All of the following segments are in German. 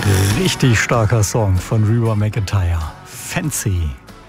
Richtig starker Song von Reba McEntire. Fancy.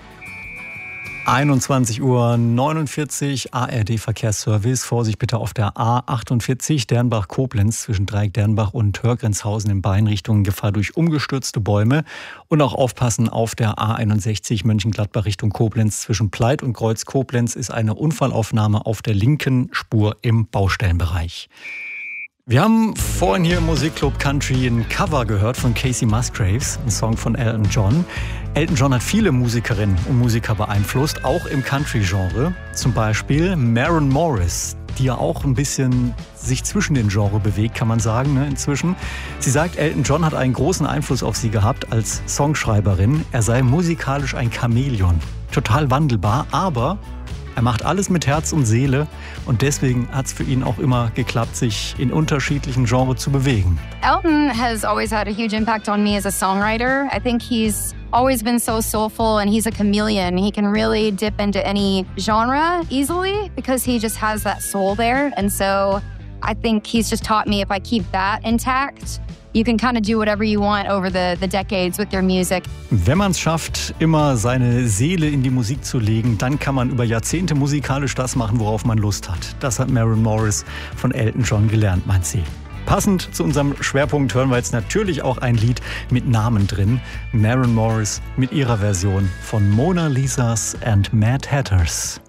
21:49 Uhr, ARD-Verkehrsservice. Vorsicht bitte auf der A48 Dernbach-Koblenz zwischen Dreieck-Dernbach und Hörgrenzhausen in beiden Richtungen. Gefahr durch umgestürzte Bäume. Und auch aufpassen auf der A61 Mönchengladbach Richtung Koblenz. Zwischen Pleit und Kreuz Koblenz ist eine Unfallaufnahme auf der linken Spur im Baustellenbereich. Wir haben vorhin hier im Musikclub Country ein Cover gehört von Casey Musgraves, ein Song von Elton John. Elton John hat viele Musikerinnen und Musiker beeinflusst, auch im Country-Genre. Zum Beispiel Maren Morris, die ja auch ein bisschen sich zwischen den Genres bewegt, kann man sagen, inzwischen. Sie sagt, Elton John hat einen großen Einfluss auf sie gehabt als Songschreiberin. Er sei musikalisch ein Chamäleon, total wandelbar, aber er macht alles mit Herz und Seele und deswegen hat es für ihn auch immer geklappt, sich in unterschiedlichen Genres zu bewegen. Elton has always had a huge impact on me as a songwriter. I think he's always been so soulful and he's a chameleon. He can really dip into any genre easily because he just has that soul there. And so I think he's just taught me if I keep that intact, you can kind of do whatever you want over the decades with your music. Wenn man es schafft, immer seine Seele in die Musik zu legen, dann kann man über Jahrzehnte musikalisch das machen, worauf man Lust hat. Das hat Maren Morris von Elton John gelernt, meint sie. Passend zu unserem Schwerpunkt hören wir jetzt natürlich auch ein Lied mit Namen drin. Maren Morris mit ihrer Version von Mona Lisas and Mad Hatters.